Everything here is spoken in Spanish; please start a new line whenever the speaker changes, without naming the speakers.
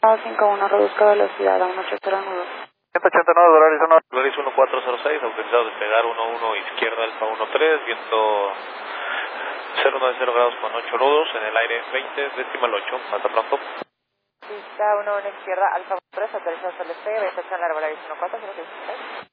51, reduzca velocidad a 180 nudos.
189, Volaris 1406, autorizado despegar 11 izquierda Alfa 13, viento 090 grados con 8 nudos, en el aire 20, decimal 8, hasta pronto.
Pista 11 izquierda Alfa 3, autorizado hasta el despegue, 28 en la Volaris 1406.